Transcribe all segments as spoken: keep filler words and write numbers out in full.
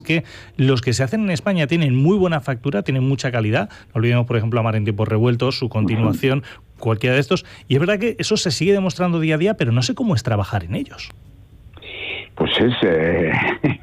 que los que se hacen en España tienen muy buena factura, tienen mucha calidad. No olvidemos, por ejemplo, Amar en tiempos revueltos, su continuación, cualquiera de estos. Y es verdad que eso se sigue demostrando día a día, pero no sé cómo es trabajar en ellos. Pues es... Eh,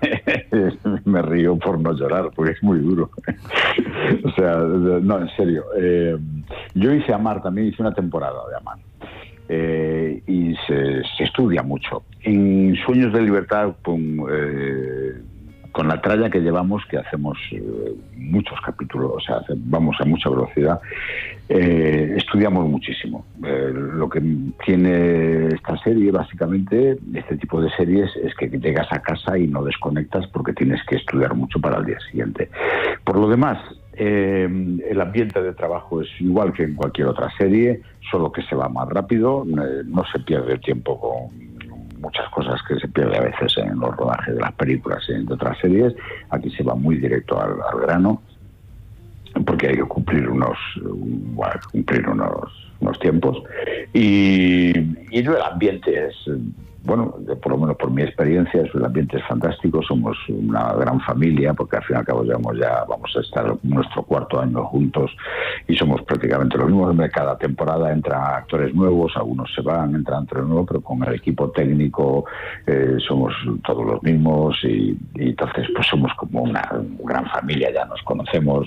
me río por no llorar, porque es muy duro. O sea, no, en serio. Eh, yo hice Amar también, hice una temporada de Amar. Eh, y se, se estudia mucho. En Sueños de Libertad, con, eh, con la tralla que llevamos, que hacemos eh, muchos capítulos, o sea, hace, vamos a mucha velocidad, eh, estudiamos muchísimo. Eh, lo que tiene esta serie, básicamente, este tipo de series, es que llegas a casa y no desconectas porque tienes que estudiar mucho para el día siguiente. Por lo demás, Eh, el ambiente de trabajo es igual que en cualquier otra serie, solo que se va más rápido, eh, no se pierde el tiempo con muchas cosas que se pierde a veces en los rodajes de las películas y de otras series. Aquí se va muy directo al, al grano, porque hay que cumplir unos, bueno, cumplir unos, unos tiempos. Y, y el ambiente es... Bueno, por lo menos por mi experiencia, el ambiente es fantástico, somos una gran familia, porque al fin y al cabo llevamos ya, vamos a estar nuestro cuarto año juntos y somos prácticamente los mismos. Cada temporada entran actores nuevos, algunos se van, entran otros nuevos, pero con el equipo técnico eh, somos todos los mismos y, y entonces pues somos como una gran familia, ya nos conocemos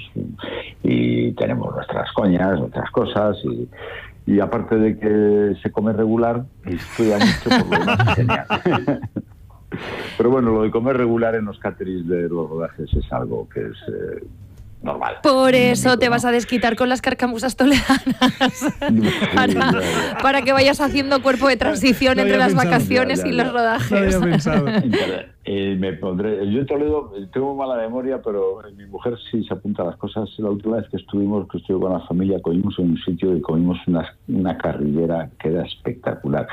y tenemos nuestras coñas, nuestras cosas y... Y aparte de que se come regular, estudia mucho, por lo demás genial. Pero bueno, lo de comer regular en los caterings de los rodajes es algo que es eh, normal. Por eso te vas a desquitar con las carcamusas toledanas. para, para que vayas haciendo cuerpo de transición no entre las pensado, vacaciones ya, ya, y ya. los rodajes. No había pensado. Eh, me pondré, yo en Toledo tengo mala memoria, pero mi mujer sí se apunta a las cosas. La última vez que estuvimos, que estuve con la familia, comimos en un sitio y comimos una, una carrillera que era espectacular.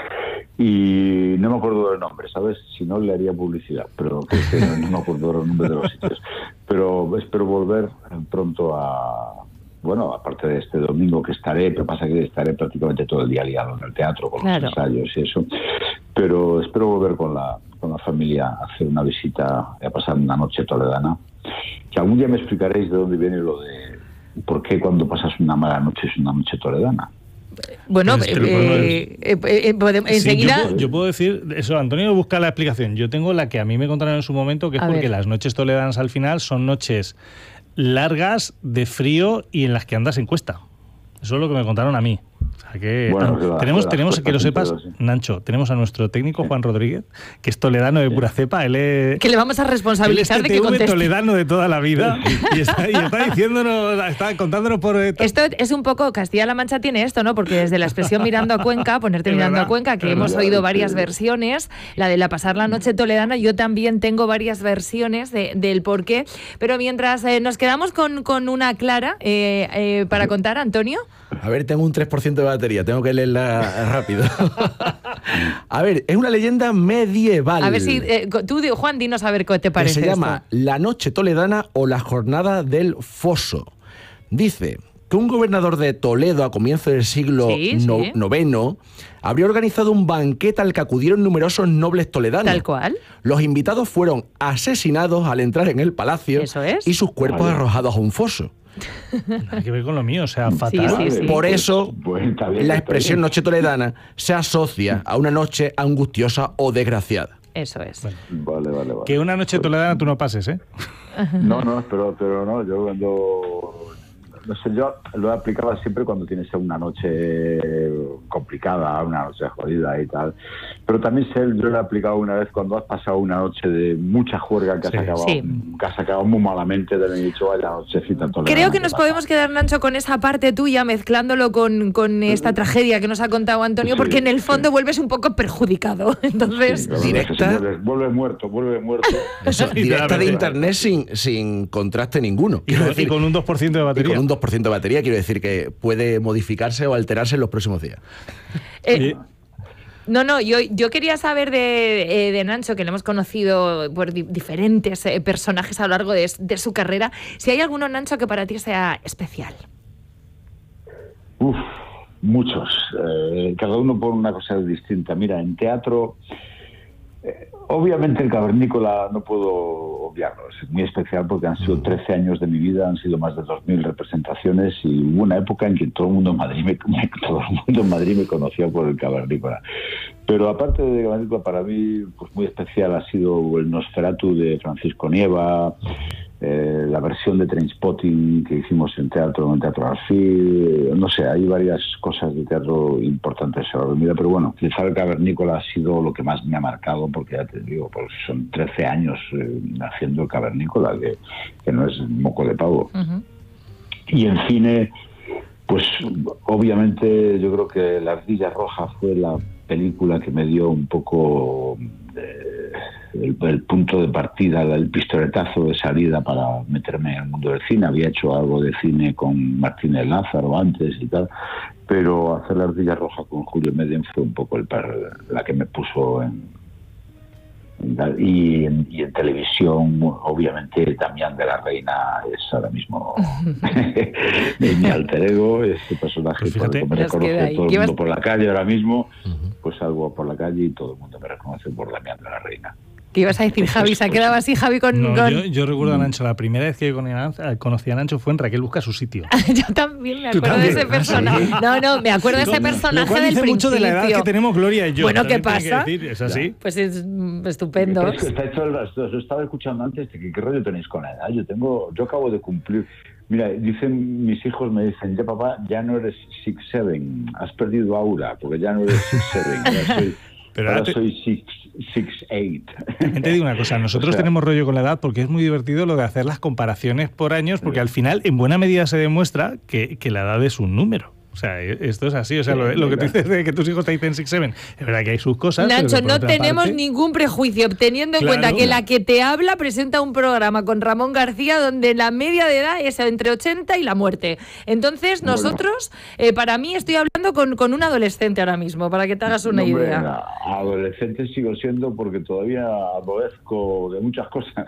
Y no me acuerdo del nombre, ¿sabes? Si no, le haría publicidad, pero que no, no me acuerdo del nombre de los sitios. Pero espero volver pronto a... Bueno, aparte de este domingo que estaré, pero pasa que estaré prácticamente todo el día liado en el teatro con claro. los ensayos y eso. Pero espero volver con la con la familia a hacer una visita, a pasar una noche toledana. Que algún día me explicaréis de dónde viene lo de por qué cuando pasas una mala noche es una noche toledana. Bueno, pues eh, eh, eh, podemos, enseguida... Sí, yo, puedo, yo puedo decir eso, Antonio busca la explicación. Yo tengo la que a mí me contaron en su momento, que es a porque ver. las noches toledanas al final son noches largas, de frío y en las que andas en cuesta. Eso es lo que me contaron a mí. O sea que bueno, no, la, tenemos, tenemos que lo sepas, sí. Nacho, tenemos a nuestro técnico Juan Rodríguez, que es toledano de pura cepa. Él es, que le vamos a responsabilizar de que conteste. Toledano de toda la vida y está, y está diciéndonos, está contándonos por... Esto es un poco, Castilla-La Mancha tiene esto, ¿no? Porque desde la expresión mirando a Cuenca, ponerte mirando verdad, a Cuenca, que hemos verdad, oído varias sí. versiones, la de la pasar la noche toledana, yo también tengo varias versiones de, del por qué, pero mientras eh, nos quedamos con, con una clara eh, eh, para contar, Antonio. A ver, tengo un tres por ciento de batería, tengo que leerla rápido. A ver, es una leyenda medieval. A ver si eh, tú, Juan, dinos a ver qué te parece. Se llama esto. La Noche Toledana o la Jornada del Foso. Dice que un gobernador de Toledo a comienzos del siglo sí, no, sí. noveno habría organizado un banquete al que acudieron numerosos nobles toledanos. Tal cual. Los invitados fueron asesinados al entrar en el palacio. Eso es. Y sus cuerpos vale. arrojados a un foso. Hay que ver con lo mío, o sea, fatal. Sí, sí, sí. Por eso, pues, pues, bien, la expresión noche toledana se asocia a una noche angustiosa o desgraciada. Eso es. Bueno, vale, vale, vale. Que una noche toledana tú no pases, ¿eh? No, no, pero, pero no, yo cuando... No sé, yo lo he aplicado siempre cuando tienes una noche complicada, una noche jodida y tal. Pero también sé, yo lo he aplicado una vez cuando has pasado una noche de mucha juerga que has, sí, acabado, sí. que has acabado muy malamente, te han dicho, vaya nochecita toledana. Creo que nos podemos quedar, Nacho, con esa parte tuya, mezclándolo con, con esta tragedia que nos ha contado Antonio, sí, porque en el fondo sí. vuelves un poco perjudicado. Entonces, sí, claro, directa... Vuelve, vuelve muerto, vuelve muerto. Eso, directa de internet sin, sin contraste ninguno. Y, decir, y con un dos por ciento de batería. Y con un dos por ciento de batería, quiero decir que puede modificarse o alterarse en los próximos días. Eh, no, no, yo, yo quería saber de, eh, de Nacho, que le hemos conocido por di- diferentes eh, personajes a lo largo de, de su carrera, si hay alguno, Nacho, que para ti sea especial. Uf, muchos. Eh, cada uno por una cosa distinta. Mira, en teatro... Eh, obviamente el Cavernícola no puedo obviarlo, es muy especial porque han sido trece años de mi vida, han sido más de dos mil representaciones y hubo una época en que todo el mundo en Madrid me, todo el mundo en Madrid me conocía por el Cavernícola. Pero aparte de Cavernícola, para mí pues muy especial ha sido el Nosferatu de Francisco Nieva, eh, la versión de Trainspotting que hicimos en teatro, en Teatro Alfil, no sé, hay varias cosas de teatro importantes en la vida, pero bueno, quizá el Cavernícola ha sido lo que más me ha marcado, porque ya te digo, pues son trece años eh, haciendo el Cavernícola, que, que no es moco de pavo. Uh-huh. Y en cine, pues obviamente yo creo que La Ardilla Roja fue la película que me dio un poco eh, el, el punto de partida, el pistoletazo de salida para meterme en el mundo del cine. Había hecho algo de cine con Martínez Lázaro antes y tal, pero hacer La Ardilla Roja con Julio Medem fue un poco el par, la que me puso en, en y, en y en televisión, obviamente Damián de la Reina es ahora mismo mi alter ego, este personaje pues fíjate, por el que me reconoce todo el mundo por la calle ahora mismo. Uh-huh. Pues salgo por la calle y todo el mundo me reconoce por Damián de la Reina. ¿Qué ibas a decir, Javi? ¿Se ha quedado así, Javi, con...? No, con... Yo, yo recuerdo a Nacho, la primera vez que conocí a Nacho fue en Raquel Busca su sitio. Yo también me acuerdo de ese personaje. No, no, me acuerdo de ese personaje del dice principio. mucho de la edad que tenemos Gloria y yo. Bueno, ¿qué pasa? Decir, ¿es así? Pues es estupendo. Es que está hecho el, os estaba escuchando antes, ¿qué, qué rollo tenéis con la edad? Yo tengo, yo acabo de cumplir... Mira, dicen mis hijos, me dicen, ya papá, ya no eres six seven, has perdido aura, porque ya no eres six seven, ya soy... Pero ahora te... soy six eight. También te digo una cosa, nosotros o sea, tenemos rollo con la edad porque es muy divertido lo de hacer las comparaciones por años, porque al final en buena medida se demuestra que, que la edad es un número. O sea, esto es así, o sea, lo, lo que tú dices de que tus hijos te dicen six seven, es verdad que hay sus cosas. Nacho, no tenemos parte... ningún prejuicio, teniendo en claro, cuenta que la que te habla presenta un programa con Ramón García donde la media de edad es entre ochenta y la muerte. Entonces, nosotros, bueno. eh, para mí, estoy hablando con, con un adolescente ahora mismo, para que te hagas una no, idea. Hombre, adolescente sigo siendo porque todavía adolezco de muchas cosas.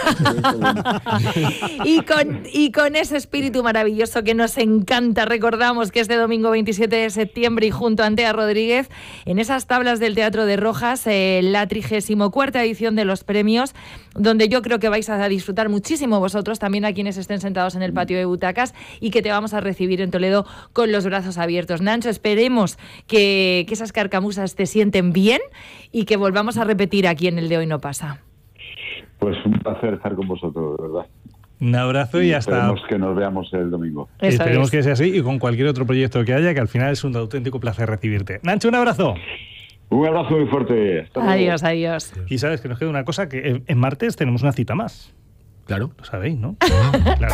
y, con, y con ese espíritu maravilloso que nos encanta, recordamos que es de domingo veintisiete de septiembre y junto a Antea Rodríguez en esas tablas del Teatro de Rojas, eh, la trigésima cuarta edición de los premios, donde yo creo que vais a disfrutar muchísimo vosotros, también a quienes estén sentados en el patio de butacas, y que te vamos a recibir en Toledo con los brazos abiertos. Nacho, esperemos que, que esas carcamusas te sienten bien y que volvamos a repetir aquí en el De Hoy No Pasa. Pues un placer estar con vosotros, de verdad. Un abrazo y, y hasta... Esperemos que nos veamos el domingo. Eso esperemos es. que sea así y con cualquier otro proyecto que haya, que al final es un auténtico placer recibirte. Nacho, un abrazo. Un abrazo muy fuerte. Hasta adiós, luego. adiós. Y sabes que nos queda una cosa, que en martes tenemos una cita más. Claro. Lo sabéis, ¿no? Claro.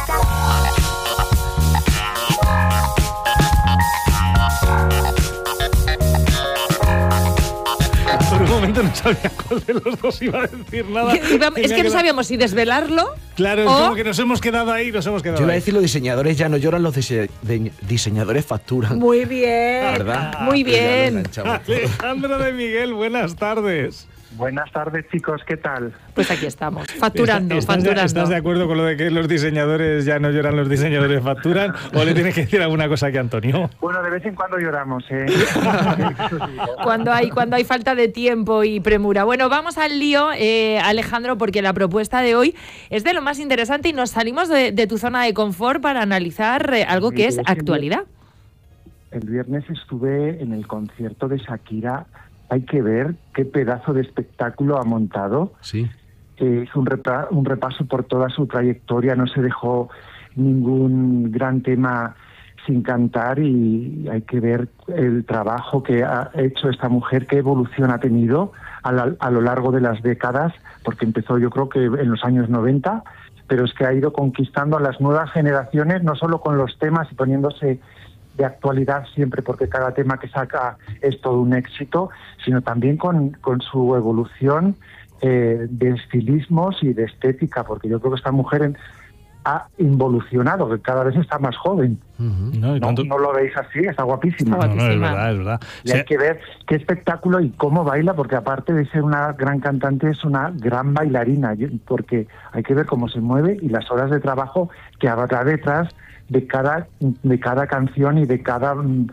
Por un momento no sabía cuál de los dos iba a decir nada. Es que no sabíamos si desvelarlo. Claro, es o... como que nos hemos quedado ahí, nos hemos quedado Yo iba a ahí. decir, los diseñadores ya no lloran, los dise- de- diseñadores facturan. Muy bien, ¿verdad? Muy bien. Alejandro de Miguel, buenas tardes. Buenas tardes, chicos, ¿qué tal? Pues aquí estamos, facturando, ¿Estás, facturando. De, ¿Estás de acuerdo con lo de que los diseñadores ya no lloran, los diseñadores facturan? ¿O le tienes que decir alguna cosa aquí a Antonio? Bueno, de vez en cuando lloramos, ¿eh? cuando, hay, cuando hay falta de tiempo y premura. Bueno, vamos al lío, eh, Alejandro, porque la propuesta de hoy es de lo más interesante y nos salimos de, de tu zona de confort para analizar eh, algo que es actualidad. El viernes estuve en el concierto de Shakira. Hay que ver qué pedazo de espectáculo ha montado. Sí. Eh, hizo un, repa- un repaso por toda su trayectoria, no se dejó ningún gran tema sin cantar y hay que ver el trabajo que ha hecho esta mujer, qué evolución ha tenido a, la, a lo largo de las décadas, porque empezó yo creo que en los años noventa, pero es que ha ido conquistando a las nuevas generaciones, no solo con los temas y poniéndose de actualidad siempre, porque cada tema que saca es todo un éxito, sino también con, con su evolución eh, de estilismos y de estética, porque yo creo que esta mujer en, ha involucionado, que cada vez está más joven. Uh-huh. No, no, no lo veis así, está guapísima. No, no, es verdad, es verdad. Y hay que ver qué espectáculo y cómo baila, porque aparte de ser una gran cantante, es una gran bailarina, porque hay que ver cómo se mueve y las horas de trabajo que habrá detrás de cada de cada canción y de cada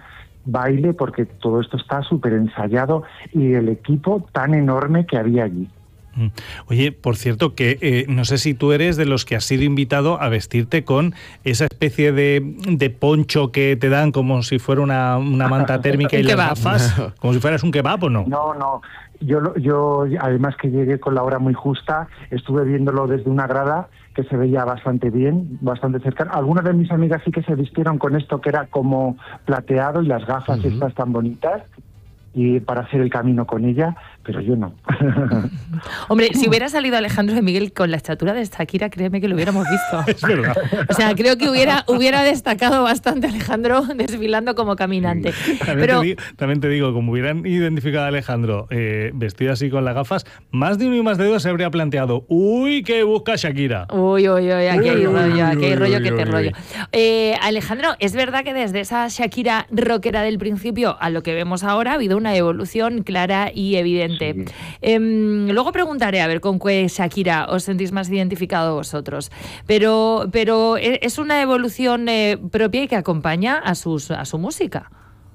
baile, porque todo esto está súper ensayado, y el equipo tan enorme que había allí. Oye, por cierto, que eh, no sé si tú eres de los que has sido invitado a vestirte con esa especie de, de poncho que te dan como si fuera una, una manta térmica y las gafas, como si fueras un kebab, ¿o no? No, no. Yo, yo, además que llegué con la hora muy justa, estuve viéndolo desde una grada que se veía bastante bien, bastante cercana. Algunas de mis amigas sí que se vistieron con esto que era como plateado y las gafas uh-huh. estas tan bonitas, y para hacer el camino con ella, pero yo no. Hombre, si hubiera salido Alejandro de Miguel con la estatura de Shakira, créeme que lo hubiéramos visto. Es verdad. O sea, creo que hubiera, hubiera destacado bastante Alejandro desfilando como caminante. Sí. También, pero... te digo, también te digo, como hubieran identificado a Alejandro eh, vestido así con las gafas, más de uno y más de dos se habría planteado, uy, ¿qué busca Shakira? Uy, uy, uy, aquí hay rollo, aquí hay rollo que te rollo. Eh, Alejandro, es verdad que desde esa Shakira rockera del principio a lo que vemos ahora ha habido una evolución clara y evidente. Sí. Eh, luego preguntaré a ver con qué Shakira os sentís más identificados vosotros, pero, pero es una evolución eh, propia y que acompaña a, sus, a su música.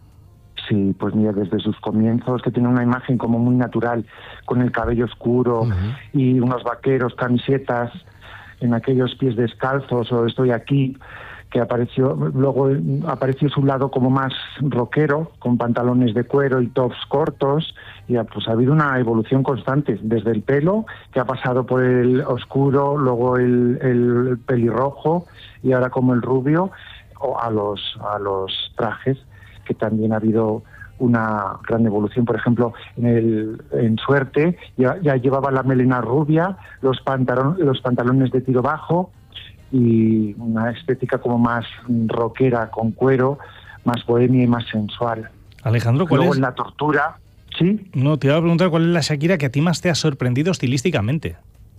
Sí, pues mira, desde sus comienzos, que tiene una imagen como muy natural, con el cabello oscuro uh-huh. y unos vaqueros, camisetas, en aquellos pies descalzos, o estoy aquí, que apareció, luego apareció su lado como más rockero, con pantalones de cuero y tops cortos, y pues ha habido una evolución constante, desde el pelo, que ha pasado por el oscuro, luego el, el pelirrojo, y ahora como el rubio, o a los, a los trajes, que también ha habido una gran evolución. Por ejemplo, en, el, en Suerte ya, ya llevaba la melena rubia, los, pantalon, los pantalones de tiro bajo, y una estética como más rockera, con cuero, más bohemia y más sensual. Alejandro, ¿cuál Luego es? En La Tortura, ¿sí? No, te iba a preguntar cuál es la Shakira que a ti más te ha sorprendido estilísticamente.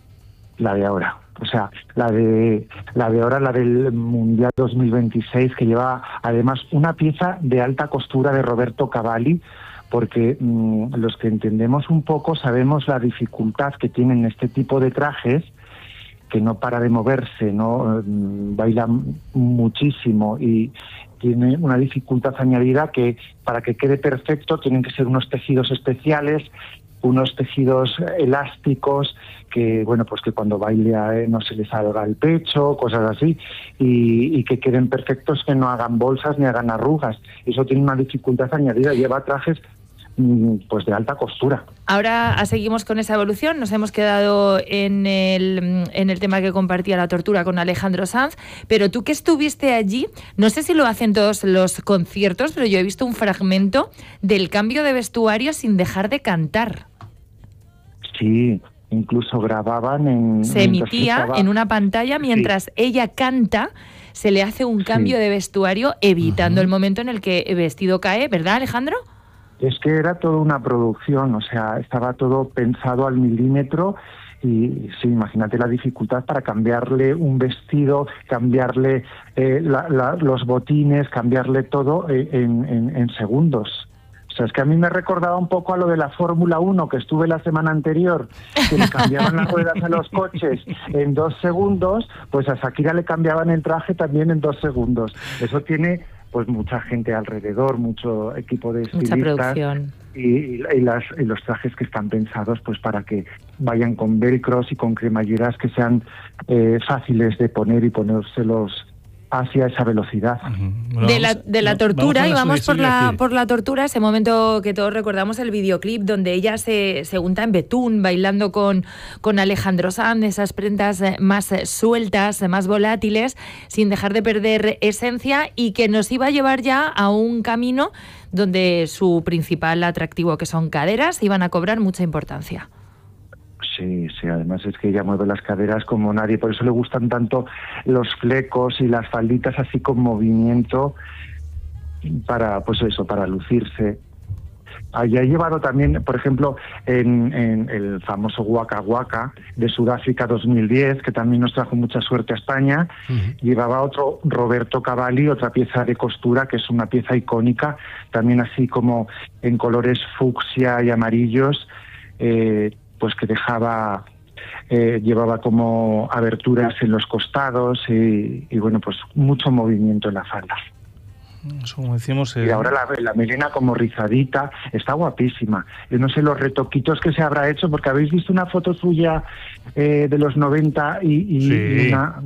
La de ahora, o sea, la de la de ahora, la del Mundial dos mil veintiséis, que lleva además una pieza de alta costura de Roberto Cavalli, porque mmm, los que entendemos un poco sabemos la dificultad que tienen este tipo de trajes, que no para de moverse, no baila muchísimo y tiene una dificultad añadida que para que quede perfecto tienen que ser unos tejidos especiales, unos tejidos elásticos que, bueno, pues que cuando baile no se les salga el pecho, cosas así, y, y que queden perfectos, que no hagan bolsas ni hagan arrugas. Eso tiene una dificultad añadida, lleva trajes pues de alta costura. Ahora seguimos con esa evolución, nos hemos quedado en el, en el tema que compartía La Tortura con Alejandro Sanz, pero tú que estuviste allí, no sé si lo hacen todos los conciertos, pero yo he visto un fragmento del cambio de vestuario sin dejar de cantar. Sí, incluso grababan en... Se emitía estaba... en una pantalla mientras sí. ella canta, se le hace un cambio sí. de vestuario evitando uh-huh. el momento en el que el vestido cae, ¿verdad, Alejandro? Es que era toda una producción, o sea, estaba todo pensado al milímetro y sí, imagínate la dificultad para cambiarle un vestido, cambiarle eh, la, la, los botines, cambiarle todo en, en, en segundos. O sea, es que a mí me recordaba un poco a lo de la Fórmula uno que estuve la semana anterior, que le cambiaban las ruedas a los coches en dos segundos, pues a Shakira le cambiaban el traje también en dos segundos. Eso tiene... pues mucha gente alrededor, mucho equipo de estilistas, mucha producción. Y, y, las, y los trajes que están pensados pues para que vayan con velcros y con cremalleras que sean eh, fáciles de poner y ponérselos hacia esa velocidad. Uh-huh. Bueno, de, la, de la tortura, vamos y vamos por la, por la tortura, ese momento que todos recordamos, el videoclip donde ella se, se unta en betún, bailando con, con Alejandro Sanz, esas prendas más sueltas, más volátiles, sin dejar de perder esencia, y que nos iba a llevar ya a un camino donde su principal atractivo, que son caderas, iban a cobrar mucha importancia. Sí, sí, además es que ella mueve las caderas como nadie, por eso le gustan tanto los flecos y las falditas así con movimiento para, pues eso, para lucirse. Allí ha llevado también, por ejemplo, en, en el famoso Waka Waka de Sudáfrica dos mil diez, que también nos trajo mucha suerte a España, uh-huh. llevaba otro Roberto Cavalli, otra pieza de costura, que es una pieza icónica, también así como en colores fucsia y amarillos, eh, pues que dejaba, eh, llevaba como aberturas en los costados y, y bueno, pues mucho movimiento en la falda. Eso, como decimos, eh... y ahora la, la melena como rizadita, está guapísima. Yo no sé los retoquitos que se habrá hecho, porque habéis visto una foto suya eh, de los noventa y, y, sí. y una